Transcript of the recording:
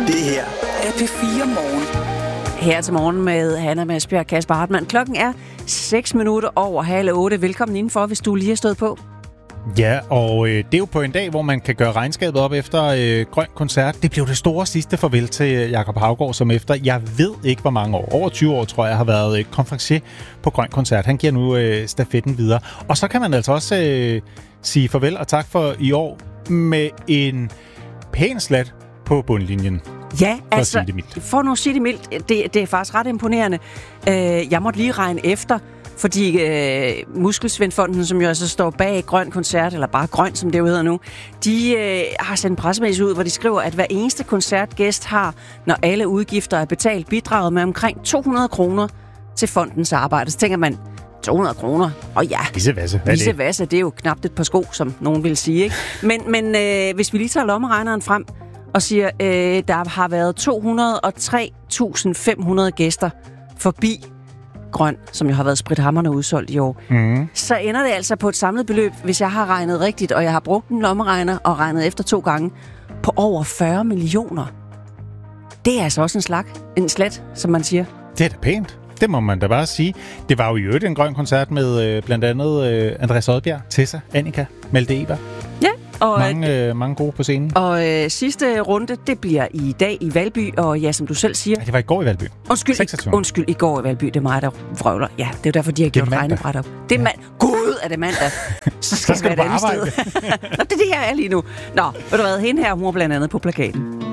Det her er P4 Morgen. Her til morgen med Hanna Masbjerg og Kasper Hartmann. Klokken er 7:06. Velkommen indenfor, hvis du lige har stået på. Ja, og det er jo på en dag, hvor man kan gøre regnskabet op efter Grøn Koncert. Det blev det store sidste farvel til Jakob Haugaard, som efter, jeg ved ikke hvor mange år, over 20 år tror jeg, har været konferencier på Grøn Koncert. Han giver nu stafetten videre. Og så kan man altså også sige farvel og tak for i år med en pæn slat på bundlinjen. Ja, altså, for nu at sige det mildt, det er faktisk ret imponerende. Jeg måtte lige regne efter, fordi Muskelsvindfonden, som jo altså står bag Grøn Koncert, eller bare Grøn, som det jo hedder nu, de har sendt en pressemeddelelse ud, hvor de skriver, at hver eneste koncertgæst har, når alle udgifter er betalt, bidraget med omkring 200 kroner til fondens arbejde. Så tænker man, 200 kroner, og ja, Vissevasse, det er jo knap et par sko, som nogen vil sige, ikke? Men hvis vi lige tager lommeregneren frem og siger, der har været 203.500 gæster forbi Grøn, som jo har været sprithamrende udsolgt i år, så ender det altså på et samlet beløb, hvis jeg har regnet rigtigt, og jeg har brugt en lommeregner og regnet efter 2 gange, på over 40 millioner. Det er altså også en slat, som man siger. Det er da pænt. Det må man da bare sige. Det var jo i øvrigt en Grøn Koncert med blandt andet Andreas Odbjerg, Tessa, Annika, Malte Eber. Ja. Og mange gode på scenen. Og sidste runde, det bliver i dag i Valby, og ja, som du selv siger... Ja, det var i går i Valby. Undskyld, i går i Valby, det er mig, der vrøvler. Ja, det er jo derfor, de har gjort regnebræt op. Det er Gud, er det mandag? Så skal det være et andet sted. Nå, det er det her er lige nu. Nå, ved du hvad, hende her, hun er blandt andet på plakaten.